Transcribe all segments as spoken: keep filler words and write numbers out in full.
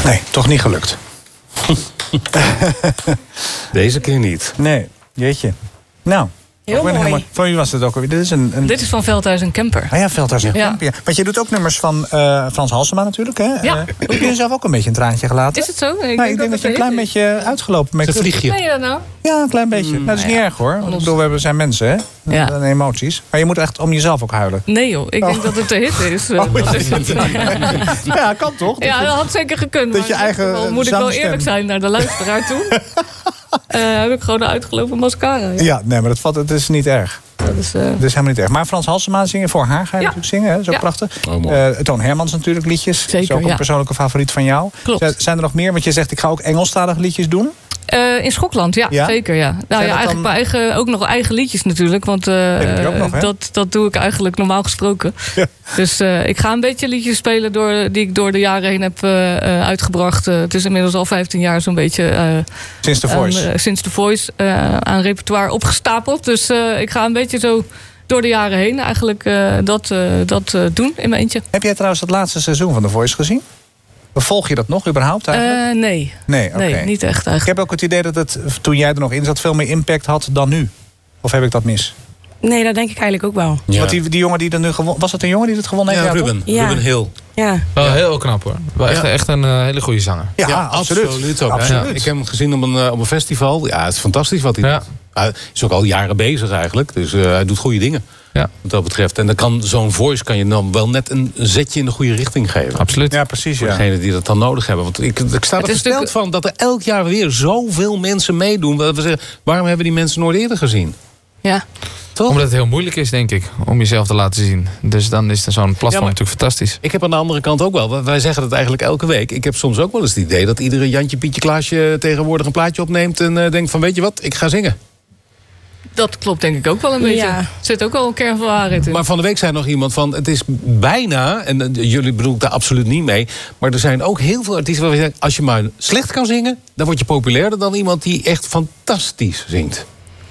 Nee, toch niet gelukt. Deze keer niet. Nee, jeetje. Nou... Heel mooi. Helemaal, voor wie was het ook alweer? Dit is, een, een... Dit is van Veldhuis en Kemper. Ah ja, Veldhuis en ja. Kemper. Ja. Want je doet ook nummers van uh, Frans Halsema natuurlijk, hè? Ja. Uh, heb je jezelf ook een beetje een traantje gelaten? Is het zo? Ik nou, denk, ik denk dat, dat je een klein is. beetje uitgelopen bent. Een vliegje. Nee, dat nou? Ja, een klein beetje. Mm, nou, dat is nou niet ja. erg hoor. Want ik bedoel, we zijn mensen, hè? Ja. En emoties. Maar je moet echt om jezelf ook huilen. Nee joh, ik denk oh. dat het de hit is. Uh, oh, ja. Is het. Ja, kan toch? Ja, dat had zeker gekund. Dat je eigen wel, moet ik wel eerlijk zijn naar de luisteraar toe. uh, heb ik gewoon een uitgelopen mascara. Ja, ja nee, maar dat valt, het is niet erg. Dat is, uh... dat is helemaal niet erg. Maar Frans Halsema zingen voor haar ga je ja. natuurlijk zingen. Hè? Zo ja. prachtig. Oh, uh, Toon Hermans natuurlijk liedjes. Zeker, is ook een ja. persoonlijke favoriet van jou. Klopt. Zijn er nog meer? Want je zegt ik ga ook Engelstalige liedjes doen. Uh, in Schokland, ja, ja, zeker. Ja. Nou ja, eigenlijk dan... mijn eigen, ook nog eigen liedjes natuurlijk. Want uh, nog, dat, dat doe ik eigenlijk normaal gesproken. Ja. Dus uh, ik ga een beetje liedjes spelen door, die ik door de jaren heen heb uh, uitgebracht. Uh, het is inmiddels al vijftien jaar zo'n beetje... Uh, sinds The Voice. Aan, uh, sinds The Voice uh, aan repertoire opgestapeld. Dus uh, ik ga een beetje zo... door de jaren heen eigenlijk uh, dat, uh, dat uh, doen in mijn eentje. Heb jij trouwens het laatste seizoen van The Voice gezien? Volg je dat nog überhaupt eigenlijk? Uh, nee, nee, okay. nee, niet echt eigenlijk. Ik heb ook het idee dat het, toen jij er nog in zat, veel meer impact had dan nu. Of heb ik dat mis? Nee, dat denk ik eigenlijk ook wel. Ja. Want die, die jongen die er nu gewonnen... Was het een jongen die het gewonnen heeft? Ja, Ruben. Ja. Ruben Hill. Ja. Wel ja. heel knap hoor. Wel echt, ja. echt een uh, hele goede zanger. Ja, ja absoluut. absoluut, ook, absoluut. ja. Ik heb hem gezien op een, uh, op een festival. Ja, het is fantastisch wat hij ja. doet. Hij is ook al jaren bezig eigenlijk. Dus uh, hij doet goede dingen. Ja. Wat dat betreft. En dan kan zo'n voice kan je dan wel net een zetje in de goede richting geven. Absoluut. Ja, precies. Voor ja. degenen die dat dan nodig hebben. Want ik, ik sta er versteld stuk... van dat er elk jaar weer zoveel mensen meedoen. We zeggen, waarom hebben die mensen nooit eerder gezien? Ja. Toch? Omdat het heel moeilijk is, denk ik, om jezelf te laten zien. Dus dan is zo'n platform ja, natuurlijk fantastisch. Ik heb aan de andere kant ook wel, wij zeggen het eigenlijk elke week. Ik heb soms ook wel eens het idee dat iedere Jantje, Pietje, Klaasje tegenwoordig een plaatje opneemt en uh, denkt van, weet je wat, ik ga zingen. Dat klopt denk ik ook wel een beetje. Ja. Er zit ook wel een kern van waarheid in. Maar van de week zei nog iemand van, het is bijna, en uh, jullie bedoelen daar absoluut niet mee, maar er zijn ook heel veel artiesten waar we zeggen, als je maar slecht kan zingen, dan word je populairder dan iemand die echt fantastisch zingt.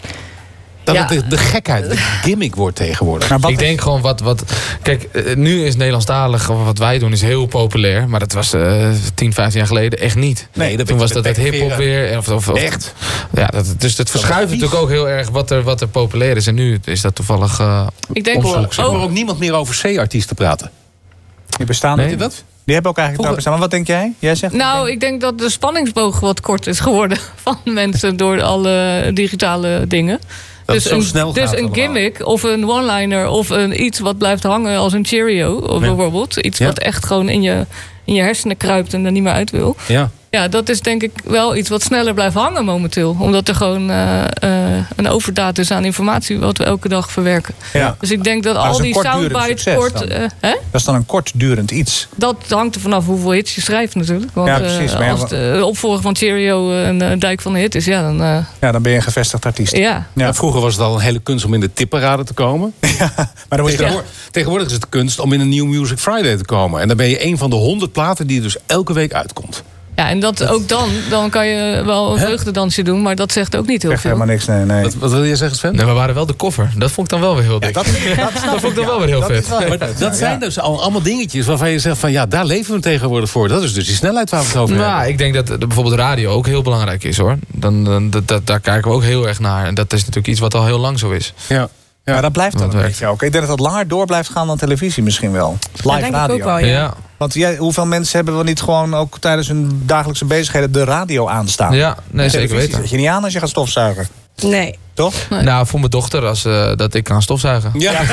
Dat ja. het de, de gekheid, de gimmick wordt tegenwoordig. Ik denk gewoon wat... wat kijk, nu is Nederlandstalig, wat wij doen, is heel populair. Maar dat was uh, tien, vijftien jaar geleden echt niet. Nee, dat Toen was dat het hiphop weer. Of, of, of, echt? Ja, dat, dus het verschuift natuurlijk ook heel erg wat er, wat er populair is. En nu is dat toevallig uh, ik denk omzoek. Ik hoor ook niemand meer over C-artiesten praten. Die bestaan nee, niet. Dat? Die hebben ook eigenlijk nou bestaan. Maar wat denk jij? Jij zegt nou, ik denk dat de spanningsboog wat kort is geworden van mensen door alle digitale dingen. Dat dus zo een, snel dus gaat een gimmick of een one-liner of een iets wat blijft hangen als een Cheerio of ja. bijvoorbeeld. Iets ja. wat echt gewoon in je, in je hersenen kruipt en er niet meer uit wil. Ja. Ja, dat is denk ik wel iets wat sneller blijft hangen momenteel. Omdat er gewoon uh, uh, een overdaad is aan informatie wat we elke dag verwerken. Ja. Dus ik denk dat maar al die soundbites kort... Uh, hè? Dat is dan een kortdurend iets. Dat hangt er vanaf hoeveel hits je schrijft natuurlijk. Want, ja, precies. Uh, als de uh, opvolger van Cheerio een uh, dijk van de hit is, ja dan... Uh, ja, dan ben je een gevestigd artiest. Ja. Ja, vroeger was het al een hele kunst om in de tipparade te komen. Ja, maar dan was Tegenwoordig, ja. tegenwoordig is het de kunst om in een New Music Friday te komen. En dan ben je een van de honderd platen die dus elke week uitkomt. Ja, en dat, ook dan, dan kan je wel een vreugdedansje doen, maar dat zegt ook niet heel Echt veel. helemaal niks, nee, nee. Wat, wat wil je zeggen, Sven? Nee, we waren wel de koffer. Dat vond ik dan wel weer heel dik. Ja, dat, dat, dat vond ik dan wel weer heel vet. Wel maar dat ja. zijn dus al, allemaal dingetjes waarvan je zegt van ja, daar leven we tegenwoordig voor. Dat is dus die snelheid waar we het over nou, hebben. Ik denk dat de, bijvoorbeeld radio ook heel belangrijk is hoor. Dan, dan, dat, dat, daar kijken we ook heel erg naar. En dat is natuurlijk iets wat al heel lang zo is. Ja. Ja, maar dat blijft dan een beetje ook. Ik denk dat dat langer door blijft gaan dan televisie misschien wel. Live denk radio. Ik ook wel, ja. Ja. Want jij, hoeveel mensen hebben wel niet gewoon ook tijdens hun dagelijkse bezigheden de radio aanstaan? Ja, nee, zeker weten. Zet je niet aan als je gaat stofzuigen? Nee. Toch? Nee. Nou, voor mijn dochter, als uh, dat ik kan stofzuigen. Ja. Ja.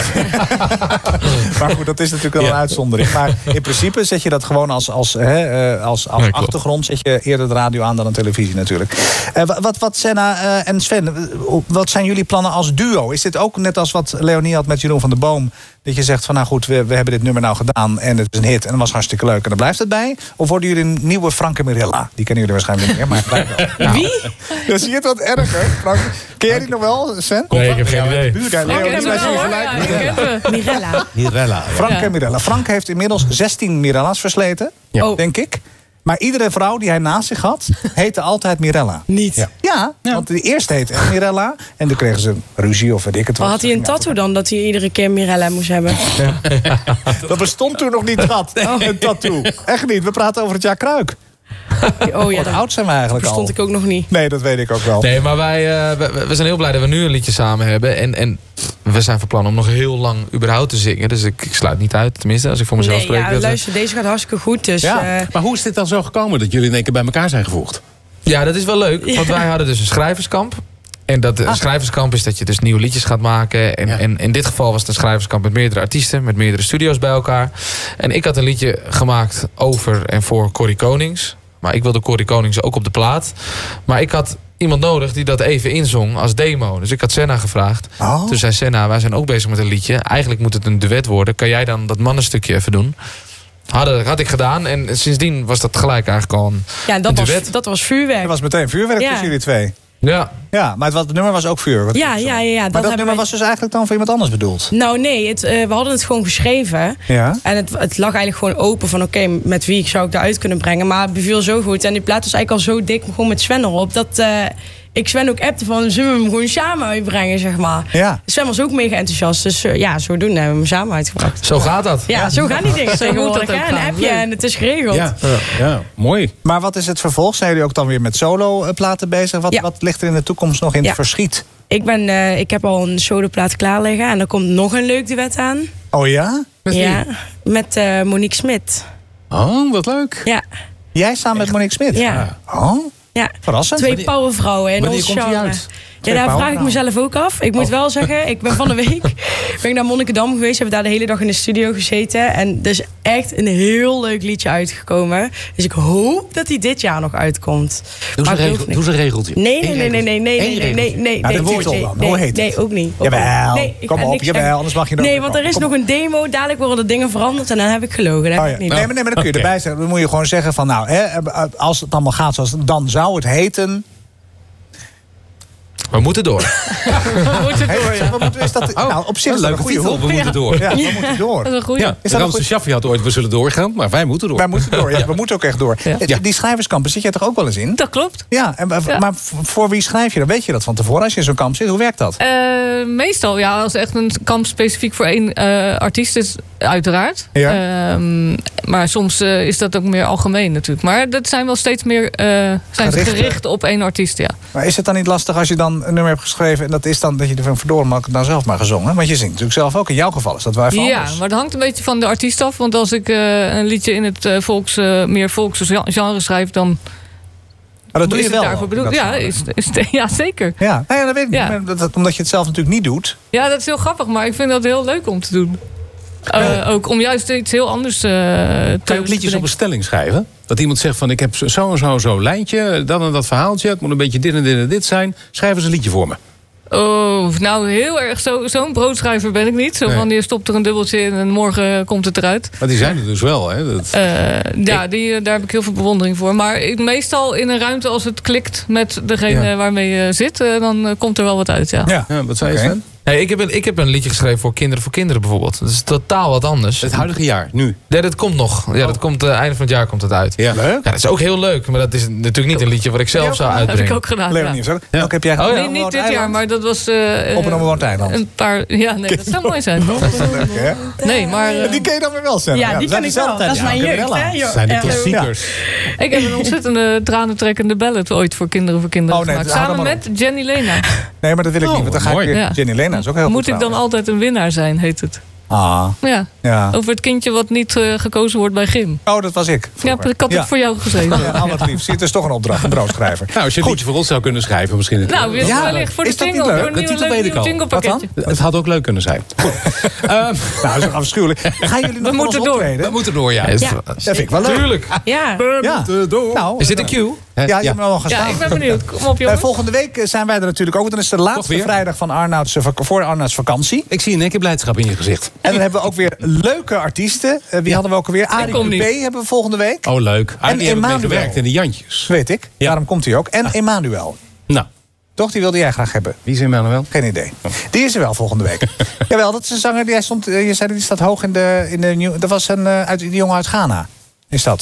Maar goed, dat is natuurlijk wel een ja. uitzondering. Maar in principe zet je dat gewoon als, als, hè, als, als nee, achtergrond. Zet je eerder de radio aan dan een televisie natuurlijk. Uh, wat, wat Senna uh, en Sven, wat zijn jullie plannen als duo? Is dit ook net als wat Leonie had met Jeroen van der Boom? Dat je zegt van nou goed, we, we hebben dit nummer nou gedaan en het is een hit en dat was hartstikke leuk en daar blijft het bij? Of worden jullie een nieuwe Frank en Mirella? Die kennen jullie waarschijnlijk niet meer, maar het blijft wel. Nou, wie? Dan zie je het wat erger. Frank, ken jij die nog wel, Sven? Nee, ik heb geen idee. Mirella. Mirella. Frank en Mirella. Frank heeft inmiddels zestien Mirella's versleten, ja. denk ik. Maar iedere vrouw die hij naast zich had, heette altijd Mirella. Niet? Ja, ja, ja. Want de eerste heette echt Mirella. En toen kregen ze ruzie of weet ik het wat. Maar had hij een tattoo dan, dat hij iedere keer Mirella moest hebben? Ja. Dat bestond toen nog niet, dat. Oh. Een tattoo. Echt niet. We praten over het jaar Kruik. Oh ja, Wat oud zijn we eigenlijk al? Dat stond ik ook nog niet. Nee, dat weet ik ook wel. Nee, maar wij uh, we, we zijn heel blij dat we nu een liedje samen hebben. En, en we zijn van plan om nog heel lang überhaupt te zingen. Dus ik, ik sluit niet uit, tenminste, als ik voor mezelf nee, spreek. Ja, dat luister, deze gaat hartstikke goed. Dus, ja. uh, Maar hoe is dit dan zo gekomen dat jullie in één keer bij elkaar zijn gevoegd? Ja, dat is wel leuk. Ja. Want wij hadden dus een schrijverskamp. En dat ah. schrijverskamp is dat je dus nieuwe liedjes gaat maken. En, ja. en in dit geval was het een schrijverskamp met meerdere artiesten. Met meerdere studio's bij elkaar. En ik had een liedje gemaakt over en voor Corrie Konings. Maar ik wilde Corrie Konings ook op de plaat. Maar ik had iemand nodig die dat even inzong als demo. Dus ik had Senna gevraagd. Oh. Toen zei Senna, wij zijn ook bezig met een liedje. Eigenlijk moet het een duet worden. Kan jij dan dat mannenstukje even doen? Had, had ik gedaan. En sindsdien was dat gelijk eigenlijk al een, ja, dat een duet. Was, dat was vuurwerk. Dat was meteen vuurwerk ja. tussen jullie twee. Ja. Ja, maar het, was, het nummer was ook vuurwerk. Ja, ja, ja, ja. Maar dat, dat nummer we... was dus eigenlijk dan voor iemand anders bedoeld? Nou nee, het, uh, we hadden het gewoon geschreven. Ja. En het, het lag eigenlijk gewoon open van oké, okay, met wie zou ik daaruit kunnen brengen. Maar het beviel zo goed. En die plaat was eigenlijk al zo dik, gewoon met Sven erop. Dat uh, ik Sven ook appte van, zullen we hem gewoon samen uitbrengen, zeg maar. Ja. Sven was ook mega enthousiast. Dus uh, ja, zodoende hebben we hem samen uitgebracht. Zo gaat dat. Ja, ja. zo gaan die dingen tegenwoordig. Een appje en het is geregeld. Ja. Ja. ja, mooi. Maar wat is het vervolg? Zijn jullie ook dan weer met solo-platen bezig? Wat, ja. wat ligt er in de toekomst nog in ja. het verschiet? Ik, ben, uh, ik heb al een soloplaat klaar liggen. En er komt nog een leuk duet aan. Oh ja? Met wie? Ja, met uh, Monique Smit. Oh, wat leuk. Ja. Jij samen met Monique Smit? Ja. Oh, ja. Verrassend. Twee powervrouwen in ons genre. Wanneer komt die uit? Ja, daar vraag ik mezelf ook af. Ik moet oh. wel zeggen, ik ben van de week ben ik naar Monnikendam geweest. Hebben daar de hele dag in de studio gezeten. En er is echt een heel leuk liedje uitgekomen. Dus ik hoop dat die dit jaar nog uitkomt. Doe ze regel, een regeltje. Nee, nee, nee, nee, nee, nee, nee, nee, nee, nee. Nou, de titel dan. Hoe heet het? Nee, ook niet. Jawel, nee, kom op, jawel, anders mag je nog. Nee, want er is nog een demo. Dadelijk worden de dingen veranderd en dan heb ik gelogen. Dat oh, heb ja. ik niet. Nee, maar, nee, maar dan kun je erbij zeggen. Dan moet je gewoon zeggen van nou, hè, als het allemaal gaat zoals dan zou het heten. We moeten door. we moeten door, ja. Wat moeten, is dat, oh, nou, op zich een leuke titel. We ja. moeten door. Ja, we moeten door. Dat is een goeie. Ja, is Ramse Shaffi had ooit, we zullen doorgaan, maar wij moeten door. Wij moeten door, ja. ja. We moeten ook echt door. Ja. Die schrijverskampen, zit jij toch ook wel eens in? Dat klopt. Ja, en, ja. Maar voor wie schrijf je dan? Weet je dat van tevoren als je in zo'n kamp zit? Hoe werkt dat? Uh, meestal, ja, als echt een kamp specifiek voor één uh, artiest is, uiteraard. Ja. Uh, maar soms uh, is dat ook meer algemeen natuurlijk. Maar dat zijn wel steeds meer uh, zijn gericht, gericht op één artiest, ja. Maar is het dan niet lastig als je dan een nummer hebt geschreven en dat is dan dat je ervan verdoren mag ik het dan zelf maar gezongen? Want je zingt natuurlijk zelf ook. In jouw geval is dat wel even ja, anders. Maar dat hangt een beetje van de artiest af. Want als ik uh, een liedje in het uh, volks, uh, meer volksgenre schrijf, dan... Maar dat doe je wel. Daarvoor bedoeld. Ja, is, is, ja, zeker. Ja, nou ja, dat weet ik ja. niet. Dat, omdat je het zelf natuurlijk niet doet. Ja, dat is heel grappig, maar ik vind dat heel leuk om te doen. Uh, ook om juist iets heel anders uh, te Kan je ook liedjes op een stelling schrijven? Dat iemand zegt van ik heb zo en zo zo'n lijntje, dat en dat verhaaltje, het moet een beetje dit en dit en dit zijn. Schrijf eens een liedje voor me. Oh, nou heel erg. Zo, zo'n broodschrijver ben ik niet. Zo van, je stopt er een dubbeltje in en morgen komt het eruit. Maar die zijn er dus wel, hè? Dat... Uh, ja, die, daar heb ik heel veel bewondering voor. Maar ik, meestal in een ruimte als het klikt met degene ja. waarmee je zit, uh, dan uh, komt er wel wat uit, ja. Ja, ja wat zei je, Sven? Nee, ik, heb een, ik heb een liedje geschreven voor Kinderen voor Kinderen bijvoorbeeld. Dat is totaal wat anders. Het huidige jaar, nu? Nee, dat komt nog. Ja, dat komt uh, einde van het jaar komt het uit. Ja. Leuk. Ja, dat is ook heel leuk. Maar dat is natuurlijk niet een liedje wat ik zelf zou uitbrengen. Dat heb ik ook gedaan. Leonie, ja. Ja. Ook heb jij oh, ja. Nee, niet dit eiland? jaar, maar dat was... Uh, op een onbewoond eiland. Een paar... Ja, nee, dat zou mooi zijn. Leuk, nee, maar... Uh, die ken je dan weer wel, Sam. Ja, ja, die ken ik wel. Dat is mijn jeugd, hè? Dat zijn de klassiekers. Ja. Ik heb een ontzettende tranentrekkende ballad ooit voor Kinderen voor Kinderen oh, nee, gemaakt. Samen met Jenny Lena. Nee, maar dat wil ik niet, want dan ga ik weer... Jenny Lena is ook heel goed. Moet ik dan altijd een winnaar zijn, heet het. Ah. Ja. ja. Over het kindje wat niet uh, gekozen wordt bij gym. Oh, dat was ik. Vroeger. Ja, ik had het ja. voor jou geschreven. Ja, al wat lief. Zie, het is toch een opdracht, een broodschrijver. Nou, als je een liedje voor ons zou kunnen schrijven, misschien. Het nou, ja, wellicht voor de jingle. Voor een nieuwe, titel weet ik al. Het had ook leuk kunnen zijn. Goed. um, nou, dat is afschuwelijk. Gaan jullie nog We moeten door. Optreden? We moeten door, ja. ja. ja. Dat vind ik wel leuk. Tuurlijk. Ja. ja. Nou, is dit een cue? Ja, je hebt me al gaan staan. Ja, ik ben benieuwd. Kom op, jongens. Uh, volgende week zijn wij er natuurlijk ook. Dan is de laatste vrijdag van Arnoud's, voor Arnoud's vakantie. Ik zie in één keer blijdschap in je gezicht. En dan hebben we ook weer leuke artiesten. Uh, wie ja. hadden we ook alweer? Arie Coupé hebben we volgende week. Oh, leuk. En die hebben meegewerkt in de Jantjes. Weet ik. Ja. Daarom komt hij ook. En ah. Emmanuel. Nou. Toch, die wilde jij graag hebben. Wie is Emmanuel? Geen idee. Die is er wel volgende week. Jawel, dat is een zanger. Die stond, je zei die staat hoog in de, in de nieuw. Dat was een, uit, die jongen uit Ghana. Is dat?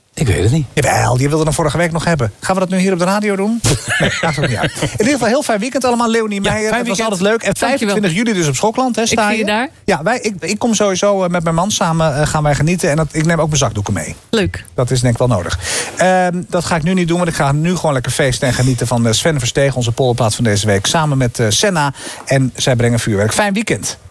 Ik weet het niet. Jawel, die wilde dan vorige week nog hebben. Gaan we dat nu hier op de radio doen? Nee, maakt ook niet uit. In ieder geval heel fijn weekend allemaal. Leonie ja, Meijer, het was altijd leuk. En vijfentwintig juli dus op Schokland, hè, sta ik zie je daar. Ja, wij, ik, ik kom sowieso met mijn man samen uh, gaan wij genieten. En dat, ik neem ook mijn zakdoeken mee. Leuk. Dat is denk ik wel nodig. Uh, dat ga ik nu niet doen, want ik ga nu gewoon lekker feesten en genieten van Sven Verstegen, onze polderplaat van deze week. Samen met uh, Senna. En zij brengen vuurwerk. Fijn weekend.